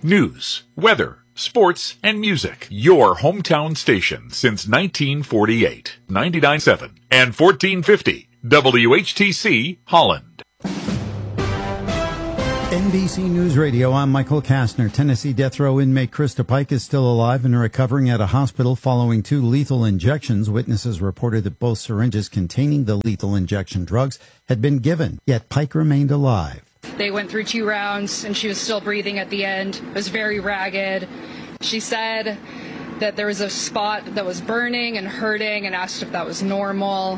News, weather, sports, and music. Your hometown station since 1948. 99.7 and 1450 WHTC Holland. NBC News Radio, I'm Michael Kastner. Tennessee death row inmate Krista Pike is still alive and recovering at a hospital following 2 lethal injections. Witnesses reported that both syringes containing the lethal injection drugs had been given, yet Pike remained alive. They went through 2 rounds and she was still breathing at the end. It was very ragged. She said that there was a spot that was burning and hurting and asked if that was normal.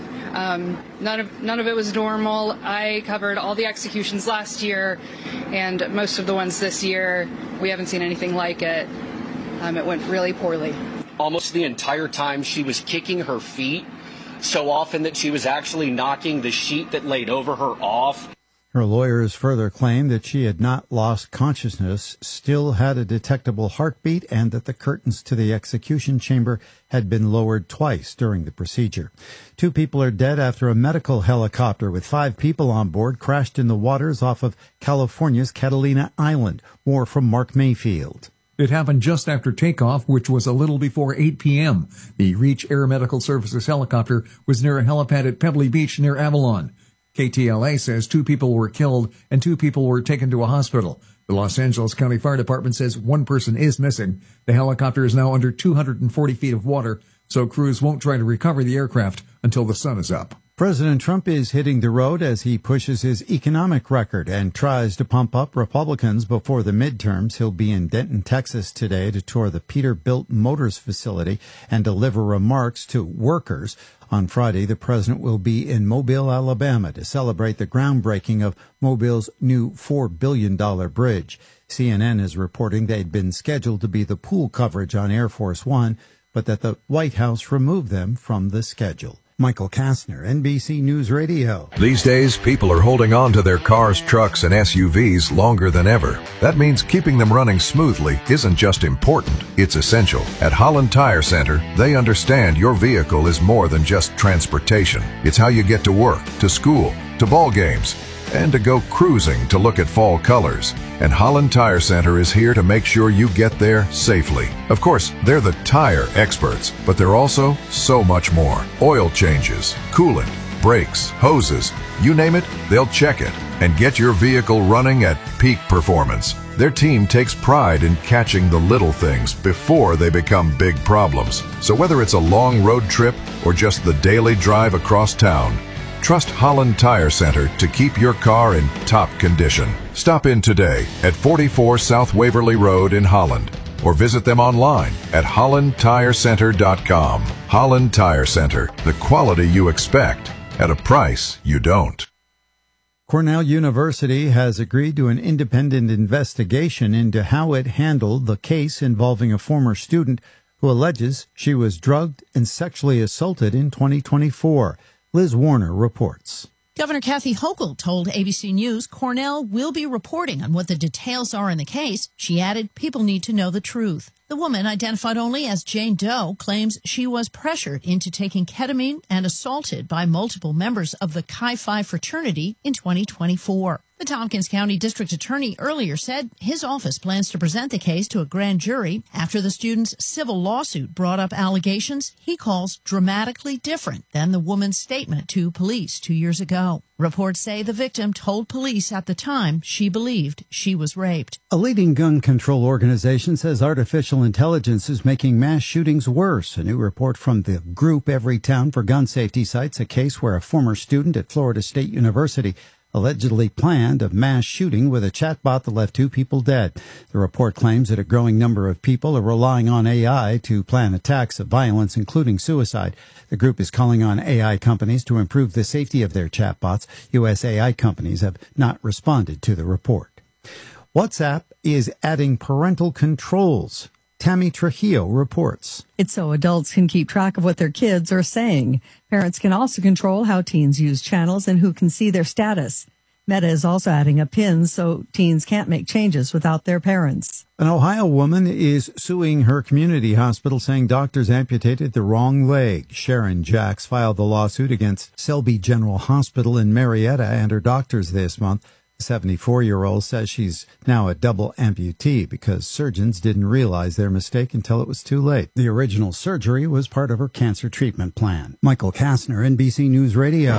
None of it was normal. I covered all the executions last year and most of the ones this year. We haven't seen anything like it. It went really poorly. Almost the entire time she was kicking her feet so often that she was actually knocking the sheet that laid over her off. Her lawyers further claimed that she had not lost consciousness, still had a detectable heartbeat, and that the curtains to the execution chamber had been lowered twice during the procedure. 2 people are dead after a medical helicopter with 5 people on board crashed in the waters off of California's Catalina Island. More from Mark Mayfield. It happened just after takeoff, which was a little before 8 p.m. The Reach Air Medical Services helicopter was near a helipad at Pebbly Beach near Avalon. KTLA says 2 people were killed and 2 people were taken to a hospital. The Los Angeles County Fire Department says 1 person is missing. The helicopter is now under 240 feet of water, so crews won't try to recover the aircraft until the sun is up. President Trump is hitting the road as he pushes his economic record and tries to pump up Republicans before the midterms. He'll be in Denton, Texas today to tour the Peterbilt Motors facility and deliver remarks to workers. On Friday, the president will be in Mobile, Alabama to celebrate the groundbreaking of Mobile's new $4 billion bridge. CNN is reporting they'd been scheduled to be the pool coverage on Air Force One, but that the White House removed them from the schedule. Michael Kastner, NBC News Radio. These days, people are holding on to their cars, trucks, and SUVs longer than ever. That means keeping them running smoothly isn't just important, it's essential. At Holland Tire Center, they understand your vehicle is more than just transportation. It's how you get to work, to school, to ball games, and to go cruising to look at fall colors. And Holland Tire Center is here to make sure you get there safely. Of course, they're the tire experts, but they're also so much more. Oil changes, coolant, brakes, hoses, you name it, they'll check it and get your vehicle running at peak performance. Their team takes pride in catching the little things before they become big problems. So whether it's a long road trip or just the daily drive across town, trust Holland Tire Center to keep your car in top condition. Stop in today at 44 South Waverly Road in Holland or visit them online at hollandtirecenter.com. Holland Tire Center, the quality you expect at a price you don't. Cornell University has agreed to an independent investigation into how it handled the case involving a former student who alleges she was drugged and sexually assaulted in 2024. Liz Warner reports. Governor Kathy Hochul told ABC News Cornell will be reporting on what the details are in the case. She added, people need to know the truth. The woman, identified only as Jane Doe, claims she was pressured into taking ketamine and assaulted by multiple members of the Chi Phi fraternity in 2024. The Tompkins County District Attorney earlier said his office plans to present the case to a grand jury after the student's civil lawsuit brought up allegations he calls dramatically different than the woman's statement to police 2 years ago. Reports say the victim told police at the time she believed she was raped. A leading gun control organization says artificial intelligence is making mass shootings worse. A new report from the group Everytown for Gun Safety cites a case where a former student at Florida State University allegedly planned a mass shooting with a chatbot that left 2 people dead. The report claims that a growing number of people are relying on AI to plan attacks of violence, including suicide. The group is calling on AI companies to improve the safety of their chatbots. U.S. AI companies have not responded to the report. WhatsApp is adding parental controls. Tammy Trujillo reports. It's so adults can keep track of what their kids are saying. Parents can also control how teens use channels and who can see their status. Meta is also adding a PIN so teens can't make changes without their parents. An Ohio woman is suing her community hospital saying doctors amputated the wrong leg. Sharon Jacks filed the lawsuit against Selby General Hospital in Marietta and her doctors this month. The 74-year-old says she's now a double amputee because surgeons didn't realize their mistake until it was too late. The original surgery was part of her cancer treatment plan. Michael Kastner, NBC News Radio.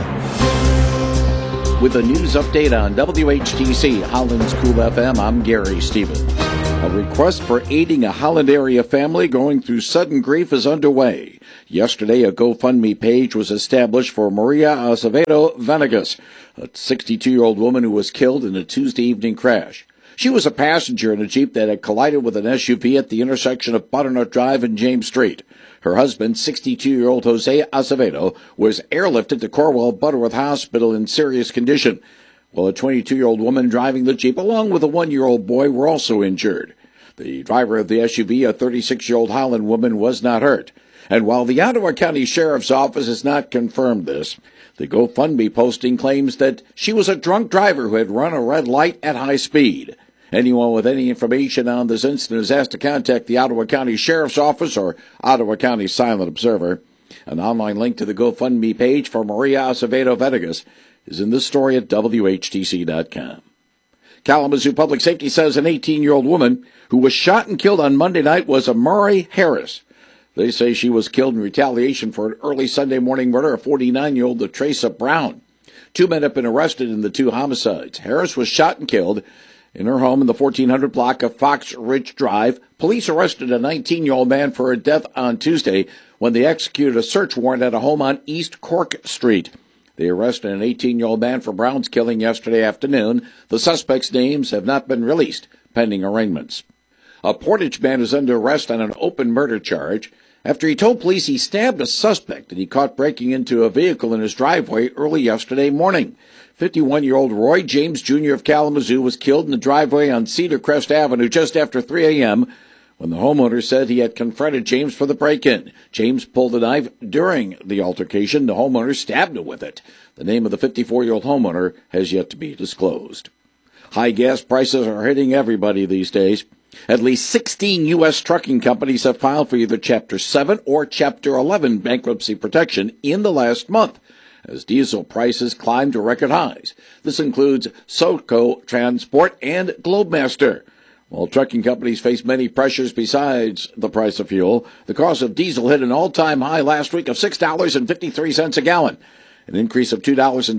With a news update on WHTC Holland's Cool FM, I'm Gary Stevens. A request for aiding a Holland area family going through sudden grief is underway. Yesterday, a GoFundMe page was established for Maria Acevedo Venegas, a 62-year-old woman who was killed in a Tuesday evening crash. She was a passenger in a Jeep that had collided with an SUV at the intersection of Butternut Drive and James Street. Her husband, 62-year-old Jose Acevedo, was airlifted to Corwell Butterworth Hospital in serious condition, while a 22-year-old woman driving the Jeep, along with a 1-year-old boy, were also injured. The driver of the SUV, a 36-year-old Holland woman, was not hurt. And while the Ottawa County Sheriff's Office has not confirmed this, the GoFundMe posting claims that she was a drunk driver who had run a red light at high speed. Anyone with any information on this incident is asked to contact the Ottawa County Sheriff's Office or Ottawa County Silent Observer. An online link to the GoFundMe page for Maria Acevedo Venegas is in this story at WHTC.com. Kalamazoo Public Safety says an 18-year-old woman who was shot and killed on Monday night was Amari Harris. They say she was killed in retaliation for an early Sunday morning murder of 49-year-old Latresa Brown. 2 men have been arrested in the 2 homicides. Harris was shot and killed in her home in the 1400 block of Fox Ridge Drive. Police arrested a 19-year-old man for her death on Tuesday when they executed a search warrant at a home on East Cork Street. They arrested an 18-year-old man for Brown's killing yesterday afternoon. The suspects' names have not been released, pending arraignments. A Portage man is under arrest on an open murder charge after he told police he stabbed a suspect that he caught breaking into a vehicle in his driveway early yesterday morning. 51-year-old Roy James Jr. of Kalamazoo was killed in the driveway on Cedar Crest Avenue just after 3 a.m. when the homeowner said he had confronted James for the break-in. James pulled a knife during the altercation. The homeowner stabbed him with it. The name of the 54-year-old homeowner has yet to be disclosed. High gas prices are hitting everybody these days. At least 16 U.S. trucking companies have filed for either Chapter 7 or Chapter 11 bankruptcy protection in the last month, as diesel prices climb to record highs. This includes SoCo Transport and Globemaster. While trucking companies face many pressures besides the price of fuel, the cost of diesel hit an all-time high last week of $6.53 a gallon, an increase of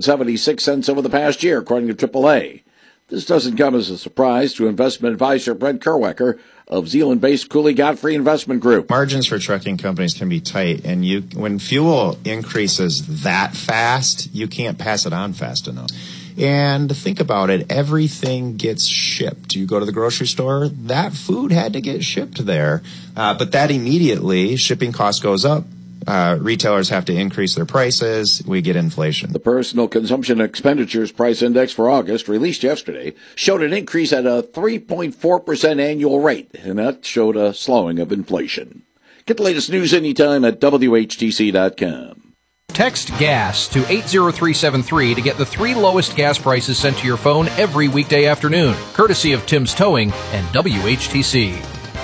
$2.76 over the past year, according to AAA. This doesn't come as a surprise to investment advisor Brent Kerwecker of Zealand-based Cooley Godfrey Investment Group. Margins for trucking companies can be tight, and when fuel increases that fast, you can't pass it on fast enough. And think about it, everything gets shipped. You go to the grocery store, that food had to get shipped there. But that immediately, shipping cost goes up. Retailers have to increase their prices. We get inflation. The Personal Consumption Expenditures Price Index for August, released yesterday, showed an increase at a 3.4% annual rate, and that showed a slowing of inflation. Get the latest news anytime at WHTC.com. Text GAS to 80373 to get the 3 lowest gas prices sent to your phone every weekday afternoon, courtesy of Tim's Towing and WHTC.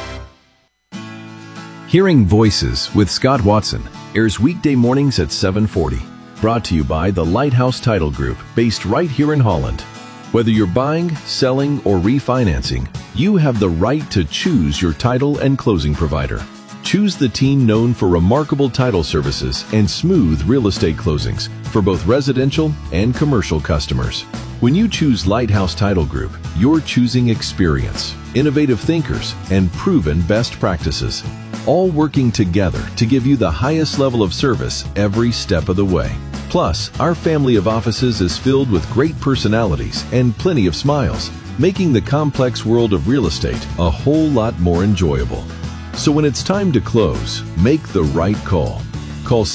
Hearing Voices with Scott Watson airs weekday mornings at 7:40. Brought to you by the Lighthouse Title Group, based right here in Holland. Whether you're buying, selling, or refinancing, you have the right to choose your title and closing provider. Choose the team known for remarkable title services and smooth real estate closings for both residential and commercial customers. When you choose Lighthouse Title Group, you're choosing experience, innovative thinkers, and proven best practices, all working together to give you the highest level of service every step of the way. Plus, our family of offices is filled with great personalities and plenty of smiles, making the complex world of real estate a whole lot more enjoyable. So when it's time to close, make the right call. Call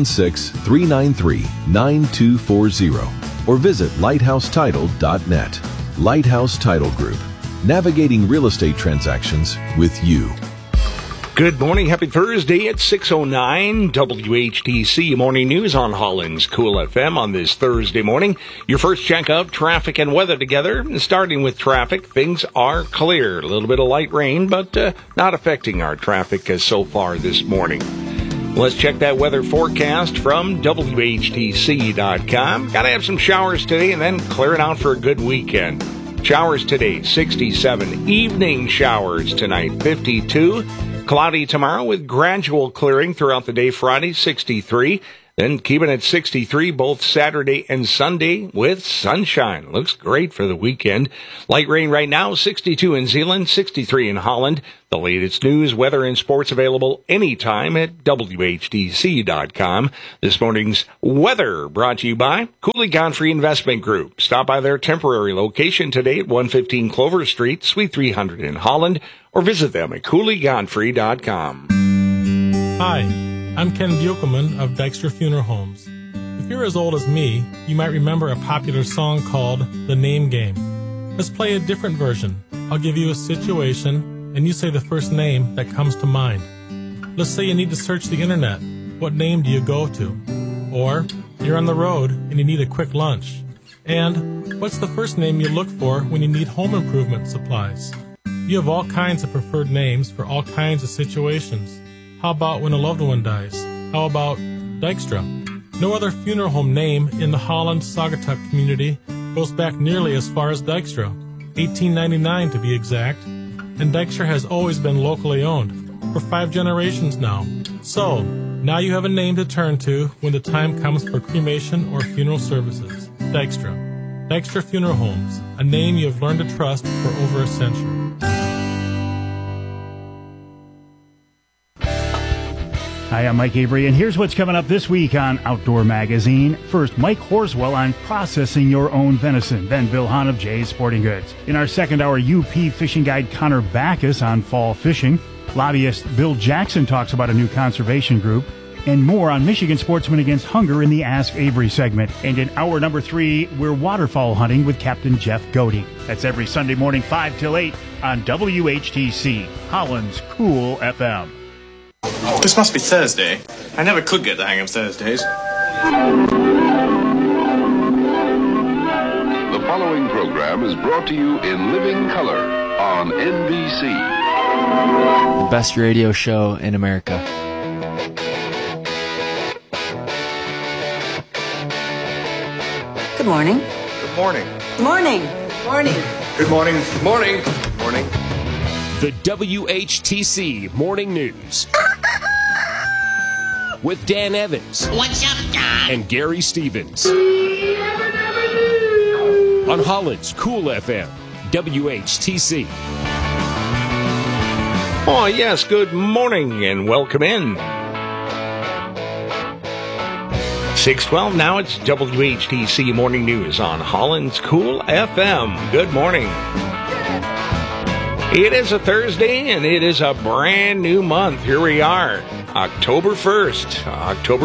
616-393-9240 or visit lighthousetitle.net. Lighthouse Title Group, navigating real estate transactions with you. Good morning. Happy Thursday at 6:09. WHTC Morning News on Holland's Cool FM on this Thursday morning. Your first check of traffic and weather together. Starting with traffic, things are clear. A little bit of light rain, but not affecting our traffic so far this morning. Let's check that weather forecast from WHTC.com. Got to have some showers today and then clearing out for a good weekend. Showers today, 67. Evening showers tonight, 52. Cloudy tomorrow with gradual clearing throughout the day Friday, 63. Then keeping it 63 both Saturday and Sunday with sunshine. Looks great for the weekend. Light rain right now, 62 in Zeeland, 63 in Holland. The latest news, weather, and sports available anytime at WHTC.com. This morning's weather brought to you by Cooley Godfrey Investment Group. Stop by their temporary location today at 115 Clover Street, Suite 300 in Holland, or visit them at CooleyGodfrey.com. Hi. I'm Ken Buchelman of Dykstra Funeral Homes. If you're as old as me, you might remember a popular song called The Name Game. Let's play a different version. I'll give you a situation, and you say the first name that comes to mind. Let's say you need to search the internet. What name do you go to? Or you're on the road and you need a quick lunch. And what's the first name you look for when you need home improvement supplies? You have all kinds of preferred names for all kinds of situations. How about when a loved one dies? How about Dykstra? No other funeral home name in the Holland Saugatuck community goes back nearly as far as Dykstra, 1899 to be exact, and Dykstra has always been locally owned, for 5 generations now. So, now you have a name to turn to when the time comes for cremation or funeral services. Dykstra. Dykstra Funeral Homes, a name you have learned to trust for over a century. Hi, I'm Mike Avery, and here's what's coming up this week on Outdoor Magazine. First, Mike Horswell on processing your own venison, then Bill Hahn of Jay's Sporting Goods. In our second hour, UP fishing guide Connor Backus on fall fishing. Lobbyist Bill Jackson talks about a new conservation group. And more on Michigan sportsmen against hunger in the Ask Avery segment. And in hour number 3, we're waterfowl hunting with Captain Jeff Godey. That's every Sunday morning, 5 till 8 on WHTC, Holland's Cool FM. This must be Thursday. I never could get the hang of Thursdays. The following program is brought to you in living color on NBC. The best radio show in America. Good morning. Good morning. Good morning. Morning. Good morning. Good morning. Good morning. The WHTC Morning News. With Dan Evans. What's up, Don? And Gary Stevens. On Holland's Cool FM, WHTC. Oh, yes, good morning and welcome in. 6:12 now, it's WHTC Morning News on Holland's Cool FM. Good morning. It is a Thursday and it is a brand new month. Here we are. October 1st, October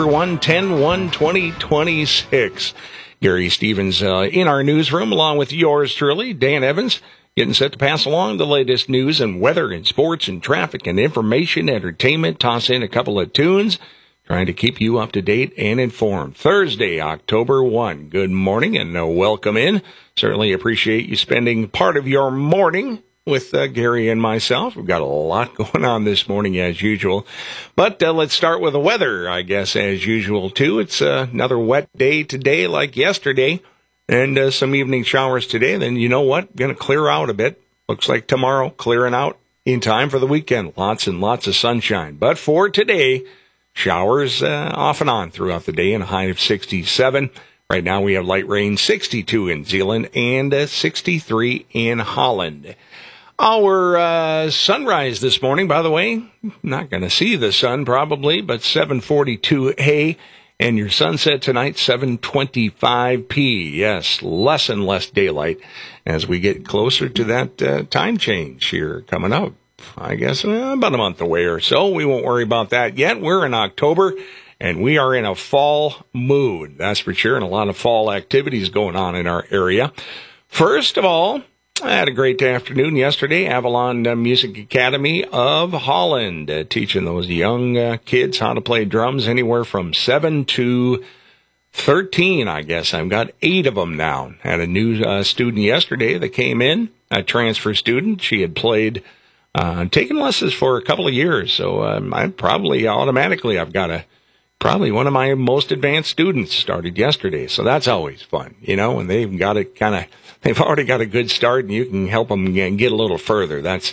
1/10/2026. Gary Stevens in our newsroom, along with yours truly, Dan Evans, getting set to pass along the latest news and weather and sports and traffic and information, entertainment, toss in a couple of tunes, trying to keep you up to date and informed. Thursday, October 1. Good morning and welcome in. Certainly appreciate you spending part of your morning with Gary and myself. We've got a lot going on this morning as usual. But let's start with the weather, I guess, as usual, too. It's another wet day today like yesterday, and some evening showers today. Then you know what? Going to clear out a bit. Looks like tomorrow clearing out in time for the weekend. Lots and lots of sunshine. But for today, showers off and on throughout the day and a high of 67. Right now we have light rain, 62 in Zeeland and 63 in Holland. Our sunrise this morning, by the way, not going to see the sun probably, but 7:42 A, and your sunset tonight, 7:25 P. Yes, less and less daylight as we get closer to that time change here coming up. I guess about a month away or so. We won't worry about that yet. We're in October, and we are in a fall mood, that's for sure, and a lot of fall activities going on in our area. First of all, I had a great afternoon yesterday. Avalon Music Academy of Holland, teaching those young kids how to play drums anywhere from 7 to 13, I guess. I've got 8 of them now. Had a new student yesterday that came in, a transfer student. She had played taken lessons for a couple of years, so I probably automatically I've got probably one of my most advanced students started yesterday, so that's always fun, and they've got it they've already got a good start, and you can help them get a little further. That's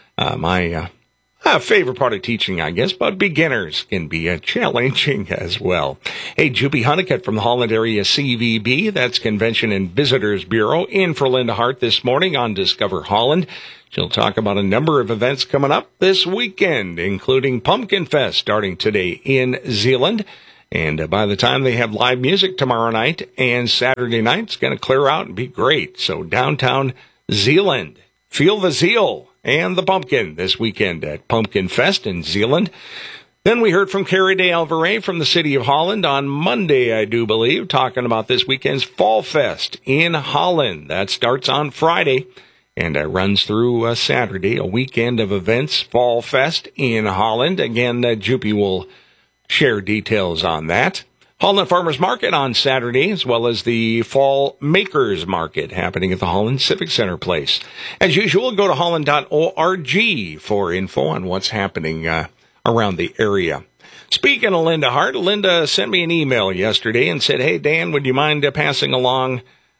my favorite part of teaching, I guess, but beginners can be challenging as well. Hey, Juppie Honeycutt from the Holland Area CVB, that's Convention and Visitors Bureau, in for Linda Hart this morning on Discover Holland. She'll talk about a number of events coming up this weekend, including Pumpkin Fest starting today in Zeeland. And by the time they have live music tomorrow night and Saturday night, it's going to clear out and be great. So downtown Zeeland, feel the zeal and the pumpkin this weekend at Pumpkin Fest in Zeeland. Then we heard from Carrie Day Alvarez from the City of Holland on Monday, I do believe, talking about this weekend's Fall Fest in Holland. That starts on Friday and runs through Saturday, a weekend of events, Fall Fest in Holland. Again, Juppie will share details on that. Holland Farmers Market on Saturday, as well as the Fall Makers Market happening at the Holland Civic Center place. As usual, go to holland.org for info on what's happening around the area. Speaking of Linda Hart, Linda sent me an email yesterday and said, hey, Dan, would you mind passing along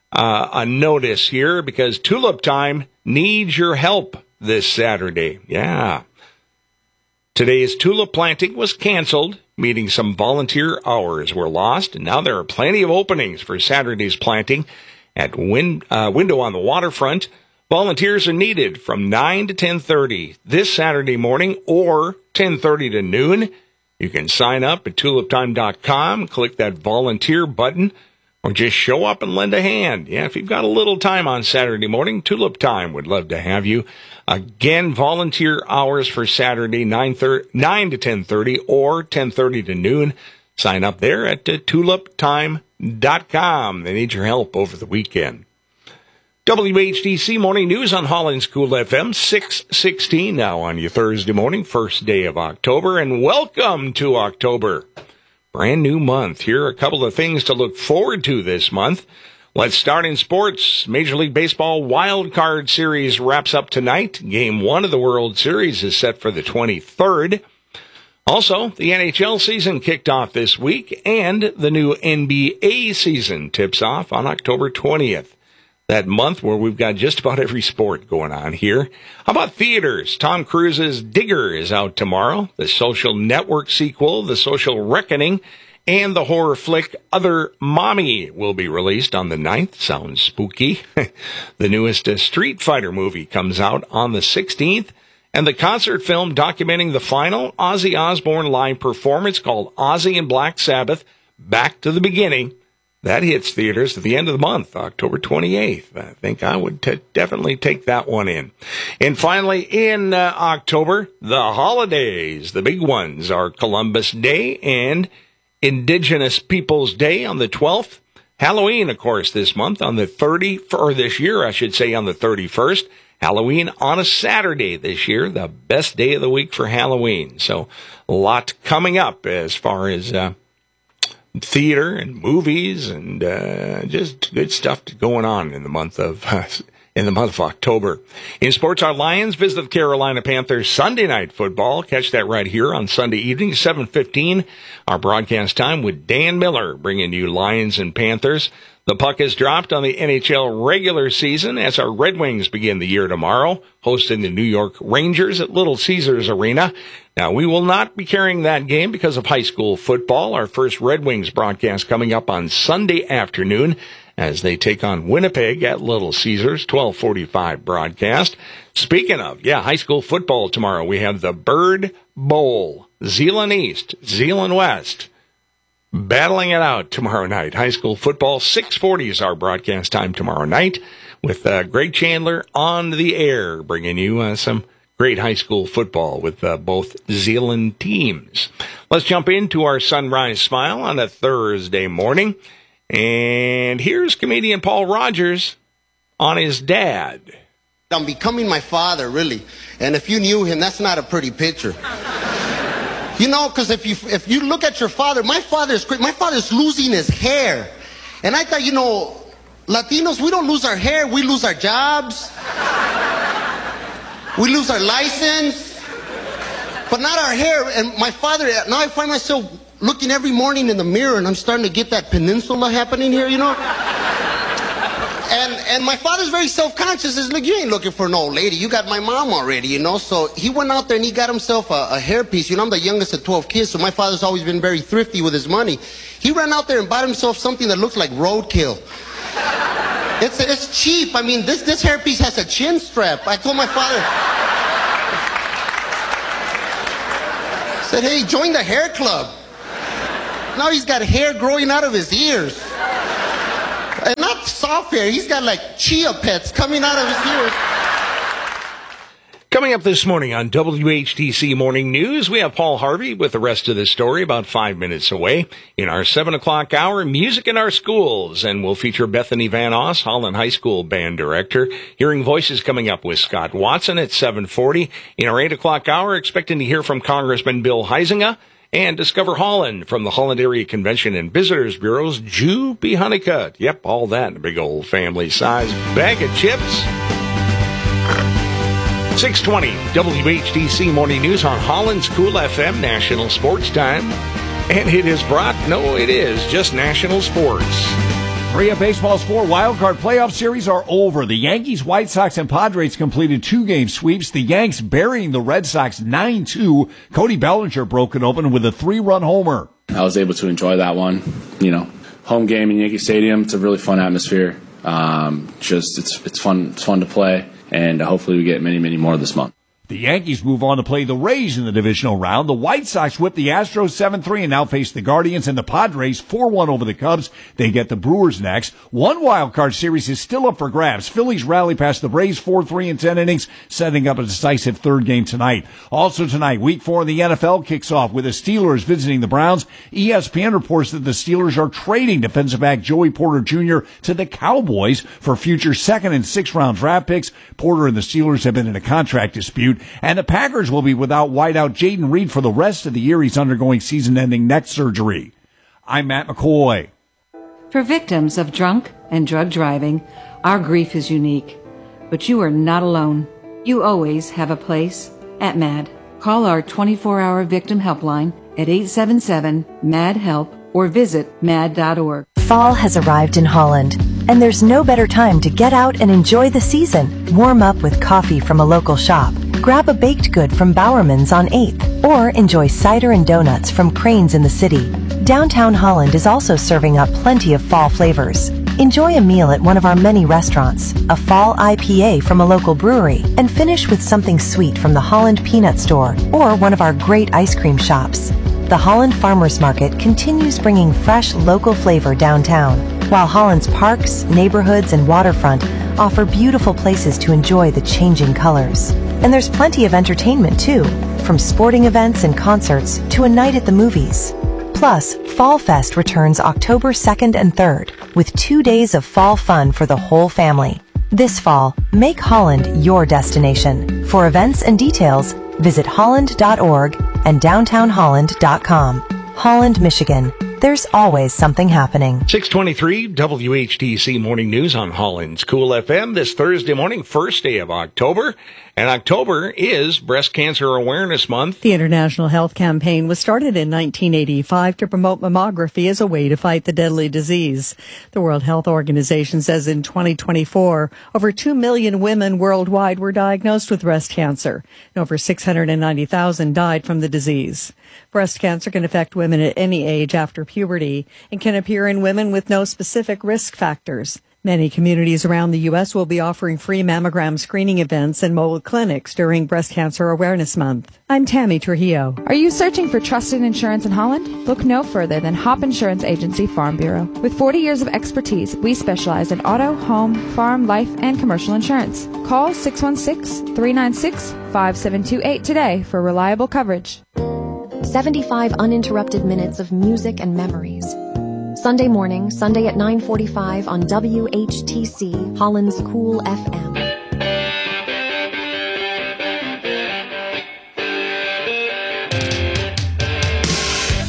a notice here, because Tulip Time needs your help this Saturday. Yeah. Today's tulip planting was canceled, meaning some volunteer hours were lost, and now there are plenty of openings for Saturday's planting at Window on the Waterfront. Volunteers are needed from 9 to 10:30 this Saturday morning or 10:30 to noon. You can sign up at tuliptime.com, click that volunteer button, or just show up and lend a hand. Yeah, if you've got a little time on Saturday morning, Tulip Time would love to have you. Again, volunteer hours for Saturday, 9 to 10:30 or 10:30 to noon. Sign up there at tuliptime.com. They need your help over the weekend. WHTC Morning News on Holland's Cool FM, 6:16 now on your Thursday morning, first day of October, and welcome to October. Brand new month. Here are a couple of things to look forward to this month. Let's start in sports. Major League Baseball Wild Card Series wraps up tonight. Game 1 of the World Series is set for the 23rd. Also, the NHL season kicked off this week, and the new NBA season tips off on October 20th. That month where we've got just about every sport going on here. How about theaters? Tom Cruise's Digger is out tomorrow. The Social Network sequel, The Social Reckoning, and the horror flick Other Mommy will be released on the 9th. Sounds spooky. The newest Street Fighter movie comes out on the 16th. And the concert film documenting the final Ozzy Osbourne live performance called Ozzy and Black Sabbath, Back to the Beginning, that hits theaters at the end of the month, October 28th. I think I would definitely take that one in. And finally, in October, the holidays. The big ones are Columbus Day and Indigenous Peoples Day on the 12th. Halloween, of course, this month on the 30th, or this year, I should say, on the 31st. Halloween on a Saturday this year, the best day of the week for Halloween. So a lot coming up as far as theater and movies and just good stuff going on in the month of October. In sports, our Lions visit the Carolina Panthers Sunday Night Football. Catch that right here on Sunday evening, 7:15. Our broadcast time with Dan Miller, bringing you Lions and Panthers. The puck is dropped on the NHL regular season as our Red Wings begin the year tomorrow, hosting the New York Rangers at Little Caesars Arena. Now, we will not be carrying that game because of high school football. Our first Red Wings broadcast coming up on Sunday afternoon as they take on Winnipeg at Little Caesars, 12:45 broadcast. Speaking of, high school football tomorrow, we have the Bird Bowl, Zeeland East, Zeeland West, battling it out tomorrow night. High school football, 6:40 is our broadcast time tomorrow night with Greg Chandler on the air, bringing you some great high school football with both Zeeland teams. Let's jump into our Sunrise Smile on a Thursday morning. And here's comedian Paul Rogers on his dad. I'm becoming my father, really. And if you knew him, that's not a pretty picture. You know, because if you look at your father, my father's losing his hair. And I thought, Latinos, we don't lose our hair, we lose our jobs. We lose our license, but not our hair. And my father, now I find myself looking every morning in the mirror, and I'm starting to get that peninsula happening here, you know? And my father's very self-conscious. He's like, you ain't looking for an old lady. You got my mom already, you know? So he went out there and he got himself a hairpiece. You know, I'm the youngest of 12 kids, so my father's always been very thrifty with his money. He ran out there and bought himself something that looks like roadkill. It's cheap. I mean, this hairpiece has a chin strap. I told my father, I said, hey, join the hair club. Now he's got hair growing out of his ears. And not soft hair. He's got like chia pets coming out of his ears. Coming up this morning on WHTC Morning News, we have Paul Harvey with the rest of the story about 5 minutes away. In our 7 o'clock hour, music in our schools. And we'll feature Bethany Van Oss, Holland High School band director. Hearing voices coming up with Scott Watson at 7:40. In our 8 o'clock hour, expecting to hear from Congressman Bill Huizenga. And discover Holland from the Holland Area Convention and Visitors Bureau's Jew Be Honeycutt. Yep, all that in a big old family-sized bag of chips. 6:20 WHTC Morning News on Holland's Cool FM National Sports Time. And it is just National Sports. 3 Baseball's 4 wildcard playoff series are over. The Yankees, White Sox, and Padres completed 2-game sweeps. The Yanks burying the Red Sox 9-2. Cody Bellinger broke it open with a 3-run homer. I was able to enjoy that one. You know, home game in Yankee Stadium. It's a really fun atmosphere. It's fun to play, and hopefully we get many, many more this month. The Yankees move on to play the Rays in the divisional round. The White Sox whip the Astros 7-3 and now face the Guardians, and the Padres 4-1 over the Cubs. They get the Brewers next. One wild card series is still up for grabs. Phillies rally past the Braves 4-3 in 10 innings, setting up a decisive third game tonight. Also tonight, Week 4 of the NFL kicks off with the Steelers visiting the Browns. ESPN reports that the Steelers are trading defensive back Joey Porter Jr. to the Cowboys for future 2nd and 6th round draft picks. Porter and the Steelers have been in a contract dispute. And the Packers will be without wideout Jaden Reed for the rest of the year. He's undergoing season-ending neck surgery. I'm Matt McCoy. For victims of drunk and drug driving, our grief is unique. But you are not alone. You always have a place at MAD. Call our 24-hour victim helpline at 877-MAD-HELP or visit mad.org. Fall has arrived in Holland, and there's no better time to get out and enjoy the season. Warm up with coffee from a local shop. Grab a baked good from Bowerman's on 8th, or enjoy cider and donuts from Crane's in the city. Downtown Holland is also serving up plenty of fall flavors. Enjoy a meal at one of our many restaurants, a fall IPA from a local brewery, and finish with something sweet from the Holland Peanut Store or one of our great ice cream shops. The Holland Farmers Market continues bringing fresh local flavor downtown, while Holland's parks, neighborhoods, and waterfront offer beautiful places to enjoy the changing colors. And there's plenty of entertainment too, from sporting events and concerts to a night at the movies. Plus, Fall Fest returns October 2nd and 3rd with 2 days of fall fun for the whole family. This fall, make Holland your destination. For events and details, visit holland.org and downtownholland.com. Holland, Michigan. There's always something happening. 6:23 WHTC Morning News on Holland's Cool FM this Thursday morning, first day of October. And October is Breast Cancer Awareness Month. The International Health Campaign was started in 1985 to promote mammography as a way to fight the deadly disease. The World Health Organization says in 2024, over 2 million women worldwide were diagnosed with breast cancer, and over 690,000 died from the disease. Breast cancer can affect women at any age after puberty and can appear in women with no specific risk factors. Many communities around the U.S. will be offering free mammogram screening events and mobile clinics during Breast Cancer Awareness Month. I'm Tammy Trujillo. Are you searching for trusted insurance in Holland? Look no further than Hop Insurance Agency Farm Bureau. With 40 years of expertise, we specialize in auto, home, farm, life, and commercial insurance. Call 616-396-5728 today for reliable coverage. 75 uninterrupted minutes of music and memories. Sunday morning, Sunday at 9:45 on WHTC, Holland's Cool FM.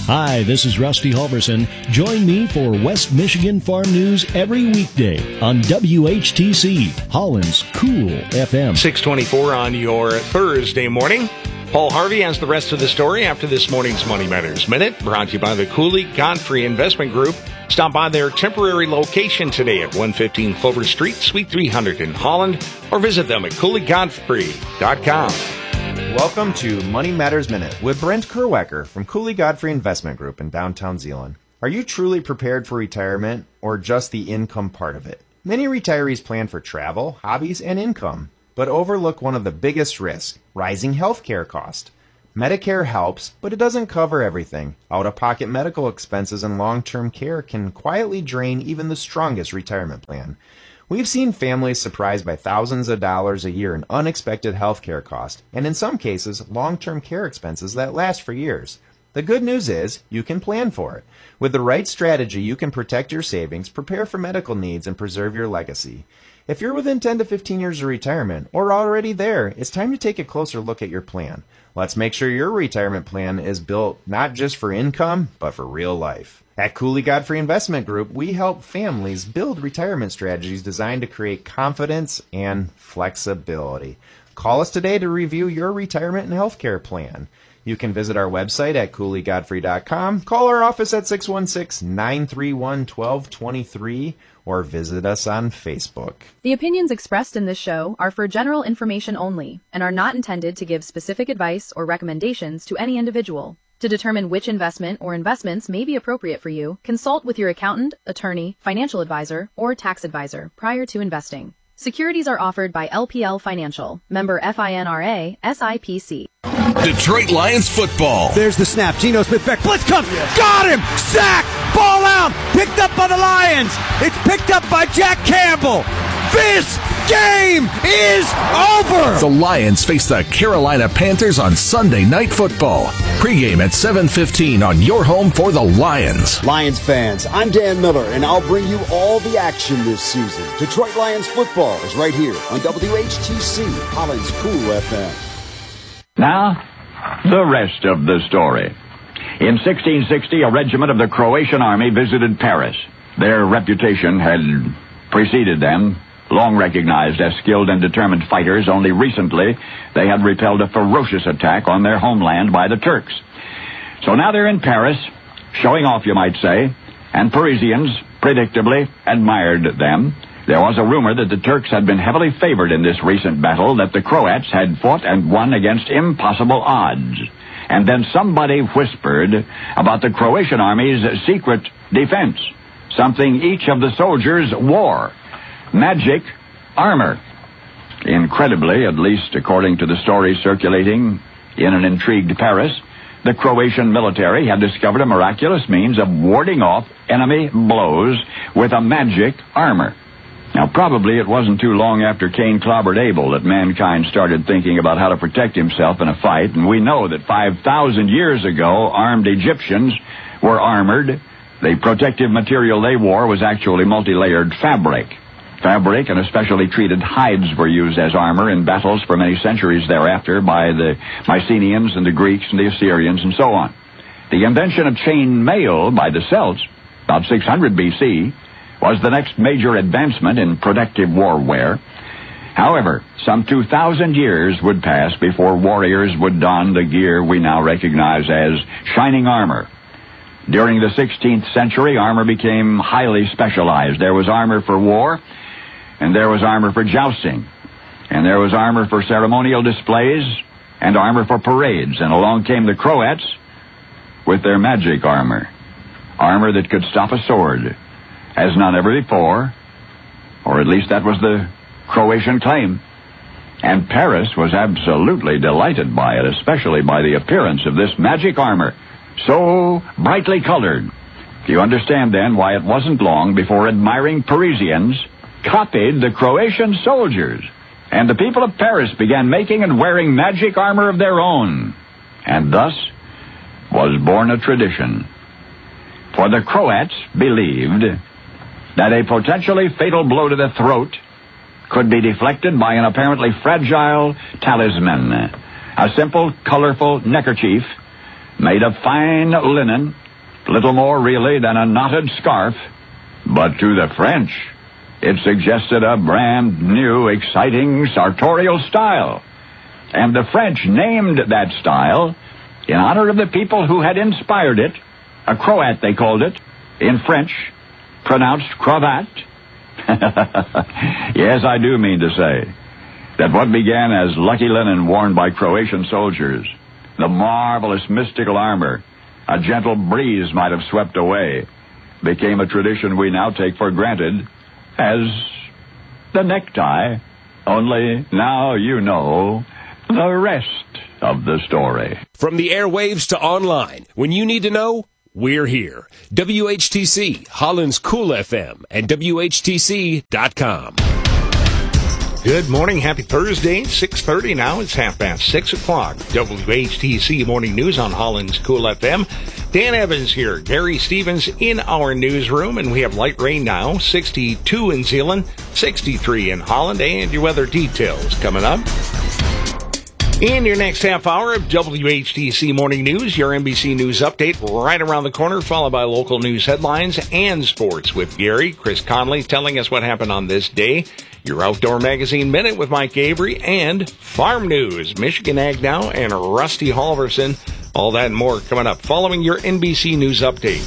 Hi, this is Rusty Halverson. Join me for West Michigan Farm News every weekday on WHTC, Holland's Cool FM. 624 on your Thursday morning. Paul Harvey has the rest of the story after this morning's Money Matters Minute, brought to you by the Cooley Godfrey Investment Group. Stop by their temporary location today at 115 Clover Street, Suite 300 in Holland, or visit them at CooleyGodfrey.com. Welcome to Money Matters Minute with Brent Kerwecker from Cooley Godfrey Investment Group in downtown Zeeland. Are you truly prepared for retirement or just the income part of it? Many retirees plan for travel, hobbies, and income, but overlook one of the biggest risks, rising healthcare costs. Medicare helps, but it doesn't cover everything. Out-of-pocket medical expenses and long-term care can quietly drain even the strongest retirement plan. We've seen families surprised by thousands of dollars a year in unexpected healthcare costs, and in some cases, long-term care expenses that last for years. The good news is, you can plan for it. With the right strategy, you can protect your savings, prepare for medical needs, and preserve your legacy. If you're within 10 to 15 years of retirement, or already there, it's time to take a closer look at your plan. Let's make sure your retirement plan is built not just for income, but for real life. At Cooley Godfrey Investment Group, we help families build retirement strategies designed to create confidence and flexibility. Call us today to review your retirement and healthcare plan. You can visit our website at CooleyGodfrey.com, call our office at 616-931-1223, or visit us on Facebook. The opinions expressed in this show are for general information only and are not intended to give specific advice or recommendations to any individual. To determine which investment or investments may be appropriate for you, consult with your accountant, attorney, financial advisor, or tax advisor prior to investing. Securities are offered by LPL Financial, member FINRA, SIPC. Detroit Lions football. There's the snap. Geno Smith-Beck. Blitz comes. Yes. Got him. Sack. Ball out. Picked up by the Lions. It's picked up by Jack Campbell. This game is over. The Lions face the Carolina Panthers on Sunday Night Football. Pre-game at 7:15 on your home for the Lions. Lions fans, I'm Dan Miller, and I'll bring you all the action this season. Detroit Lions football is right here on WHTC, Holland's Cool FM. Now, the rest of the story. In 1660, a regiment of the Croatian army visited Paris. Their reputation had preceded them. Long recognized as skilled and determined fighters, only recently they had repelled a ferocious attack on their homeland by the Turks. So now they're in Paris, showing off, you might say, and Parisians predictably admired them. There was a rumor that the Turks had been heavily favored in this recent battle, that the Croats had fought and won against impossible odds. And then somebody whispered about the Croatian army's secret defense, something each of the soldiers wore. Magic armor. Incredibly, at least according to the story circulating in an intrigued Paris, the Croatian military had discovered a miraculous means of warding off enemy blows with a magic armor. Now, probably it wasn't too long after Cain clobbered Abel that mankind started thinking about how to protect himself in a fight, and we know that 5,000 years ago, armed Egyptians were armored. The protective material they wore was actually multi-layered fabric. Fabric and especially treated hides were used as armor in battles for many centuries thereafter by the Mycenaeans and the Greeks and the Assyrians and so on. The invention of chain mail by the Celts, about 600 BC, was the next major advancement in protective warwear. However, some 2,000 years would pass before warriors would don the gear we now recognize as shining armor. During the 16th century, armor became highly specialized. There was armor for war, and there was armor for jousting, and there was armor for ceremonial displays, and armor for parades. And along came the Croats with their magic armor, armor that could stop a sword, as none ever before, or at least that was the Croatian claim. And Paris was absolutely delighted by it, especially by the appearance of this magic armor, so brightly colored. You understand then why it wasn't long before admiring Parisians copied the Croatian soldiers, and the people of Paris began making and wearing magic armor of their own. And thus was born a tradition. For the Croats believed that a potentially fatal blow to the throat could be deflected by an apparently fragile talisman, a simple, colorful neckerchief made of fine linen, little more really than a knotted scarf. But to the French, it suggested a brand new, exciting, sartorial style. And the French named that style in honor of the people who had inspired it. A Croat, they called it, in French, pronounced cravat. Yes, I do mean to say that what began as lucky linen worn by Croatian soldiers, the marvelous mystical armor a gentle breeze might have swept away, became a tradition we now take for granted as the necktie. Only now you know the rest of the story. From the airwaves to online, when you need to know, we're here. WHTC, Holland's Cool FM, and WHTC.com. Good morning. Happy Thursday. 6:30 now. It's 6:30. WHTC Morning News on Holland's Cool FM. Dan Evans here. Gary Stevens in our newsroom. And we have light rain now. 62 in Zeeland, 63 in Holland. And your weather details coming up. In your next half hour of WHTC Morning News, your NBC News update right around the corner, followed by local news headlines and sports with Gary. Chris Conley telling us what happened on this day. Your Outdoor Magazine Minute with Mike Avery, and Farm News, Michigan Ag Now, and Rusty Halverson. All that and more coming up following your NBC News update.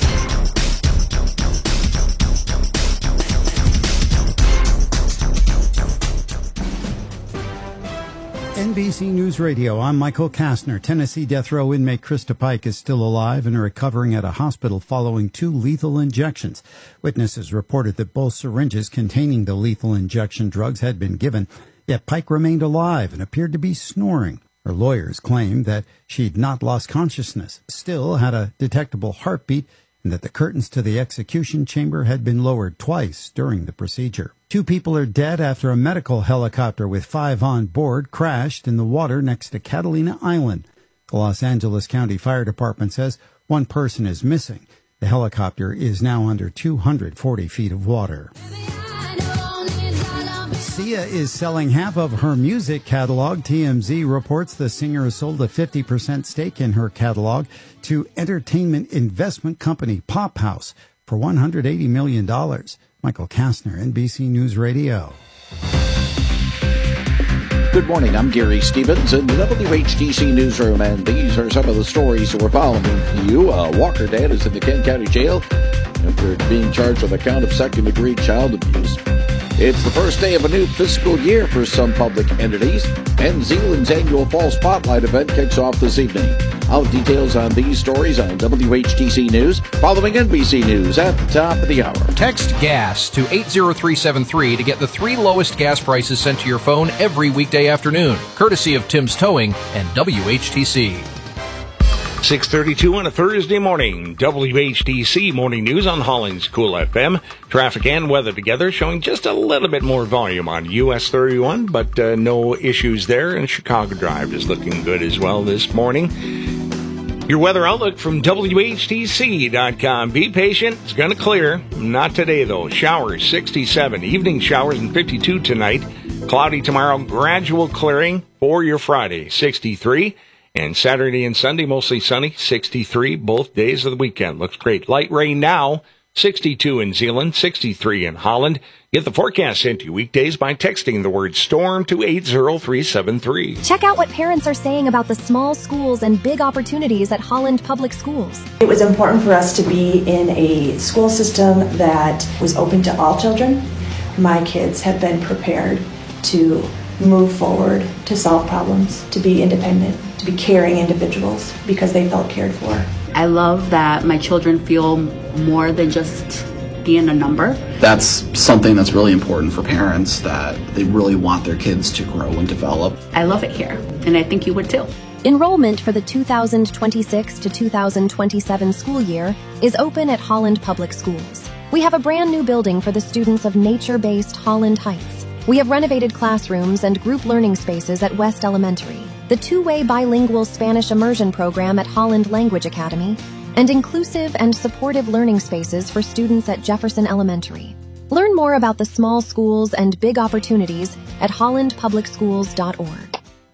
NBC News Radio, I'm Michael Kastner. Tennessee death row inmate Krista Pike is still alive and recovering at a hospital following 2 lethal injections. Witnesses reported that both syringes containing the lethal injection drugs had been given, yet Pike remained alive and appeared to be snoring. Her lawyers claimed that she'd not lost consciousness, still had a detectable heartbeat, and that the curtains to the execution chamber had been lowered twice during the procedure. 2 people are dead after a medical helicopter with 5 on board crashed in the water next to Catalina Island. The Los Angeles County Fire Department says 1 person is missing. The helicopter is now under 240 feet of water. Sia is selling half of her music catalog. TMZ reports the singer has sold a 50% stake in her catalog to entertainment investment company Pop House for $180 million. Michael Kastner, NBC News Radio. Good morning, I'm Gary Stevens in the WHTC Newsroom, and these are some of the stories that we're following you. Walker dad is in the Kent County Jail after being charged with a count of second-degree child abuse. It's the first day of a new fiscal year for some public entities, and Zeeland's annual Fall Spotlight event kicks off this evening. All details on these stories on WHTC News, following NBC News at the top of the hour. Text GAS to 80373 to get the 3 lowest gas prices sent to your phone every weekday afternoon, courtesy of Tim's Towing and WHTC. 6:32 on a Thursday morning. WHTC Morning News on Holland's Cool FM. Traffic and weather together, showing just a little bit more volume on US 31, but no issues there. And Chicago Drive is looking good as well this morning. Your weather outlook from WHTC.com. Be patient. It's going to clear. Not today, though. Showers, 67. Evening showers and 52 tonight. Cloudy tomorrow. Gradual clearing for your Friday, 63. And Saturday and Sunday, mostly sunny, 63, both days of the weekend. Looks great. Light rain now, 62 in Zeeland, 63 in Holland. Get the forecast sent to you weekdays by texting the word STORM to 80373. Check out what parents are saying about the small schools and big opportunities at Holland Public Schools. It was important for us to be in a school system that was open to all children. My kids have been prepared to move forward, to solve problems, to be independent, to be caring individuals because they felt cared for. I love that my children feel more than just being a number. That's something that's really important for parents, that they really want their kids to grow and develop. I love it here, and I think you would too. Enrollment for the 2026 to 2027 school year is open at Holland Public Schools. We have a brand new building for the students of nature-based Holland Heights. We have renovated classrooms and group learning spaces at West Elementary, the 2-way bilingual Spanish immersion program at Holland Language Academy, and inclusive and supportive learning spaces for students at Jefferson Elementary. Learn more about the small schools and big opportunities at hollandpublicschools.org.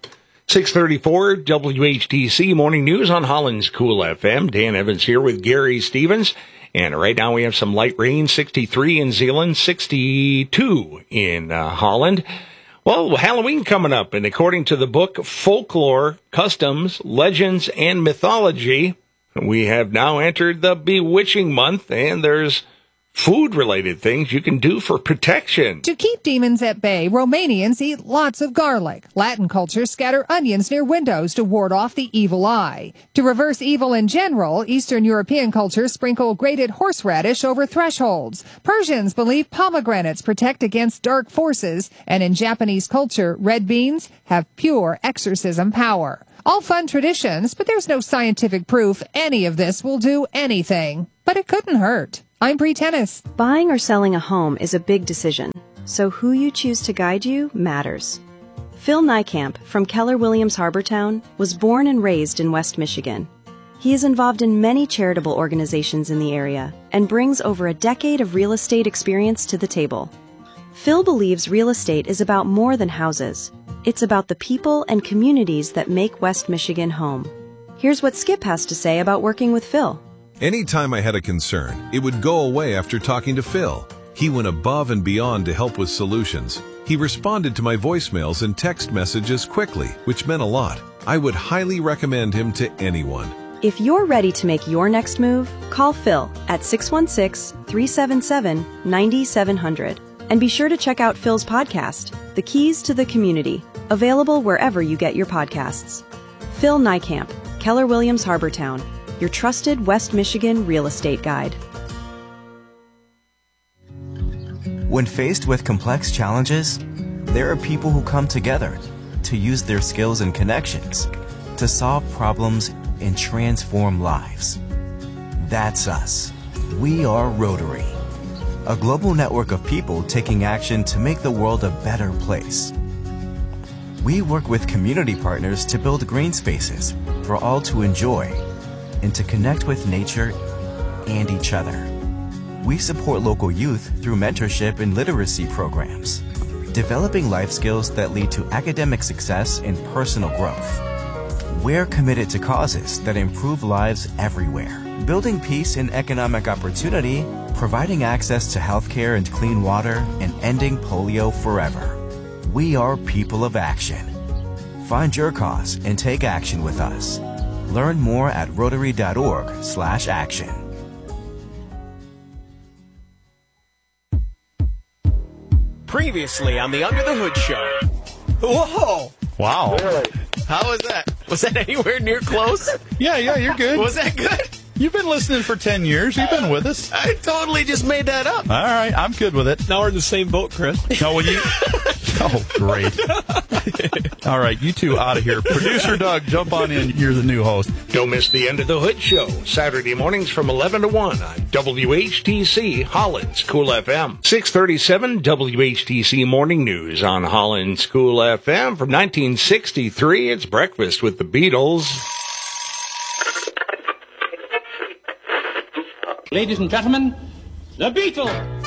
634 WHTC Morning News on Holland's Cool FM. Dan Evans here with Gary Stevens. And right now we have some light rain, 63 in Zeeland, 62 in Holland. Well, Halloween coming up, and according to the book Folklore, Customs, Legends, and Mythology, we have now entered the bewitching month, and there's food-related things you can do for protection. To keep demons at bay, Romanians eat lots of garlic. Latin culture scatter onions near windows to ward off the evil eye. To reverse evil in general, Eastern European cultures sprinkle grated horseradish over thresholds. Persians believe pomegranates protect against dark forces, and in Japanese culture, red beans have pure exorcism power. All fun traditions, but there's no scientific proof any of this will do anything. But it couldn't hurt. I'm Bree Tennis. Buying or selling a home is a big decision, so who you choose to guide you matters. Phil Niekamp from Keller Williams Harbortown was born and raised in West Michigan. He is involved in many charitable organizations in the area and brings over a decade of real estate experience to the table. Phil believes real estate is about more than houses. It's about the people and communities that make West Michigan home. Here's what Skip has to say about working with Phil. Anytime I had a concern, it would go away after talking to Phil. He went above and beyond to help with solutions. He responded to my voicemails and text messages quickly, which meant a lot. I would highly recommend him to anyone. If you're ready to make your next move, call Phil at 616-377-9700. And be sure to check out Phil's podcast, The Keys to the Community, available wherever you get your podcasts. Phil Niekamp, Keller Williams Harbortown, your trusted West Michigan real estate guide. When faced with complex challenges, there are people who come together to use their skills and connections to solve problems and transform lives. That's us. We are Rotary, a global network of people taking action to make the world a better place. We work with community partners to build green spaces for all to enjoy and to connect with nature and each other. We support local youth through mentorship and literacy programs, developing life skills that lead to academic success and personal growth. We're committed to causes that improve lives everywhere, building peace and economic opportunity, providing access to healthcare and clean water, and ending polio forever. We are people of action. Find your cause and take action with us. Learn more at Rotary.org/action. Previously on the Under the Hood Show. Whoa! Wow. Really? How was that? Was that anywhere near close? Yeah, you're good. Was that good? You've been listening for 10 years. You've been with us. I totally just made that up. All right, I'm good with it. Now we're in the same boat, Chris. No, when you... Oh, great. All right, you two out of here. Producer Doug, jump on in. You're the new host. Don't miss the End of the Hood Show, Saturday mornings from 11 to 1 on WHTC, Holland's Cool FM. 637 WHTC Morning News on Holland's Cool FM. From 1963, it's Breakfast with the Beatles. Ladies and gentlemen, the Beatles!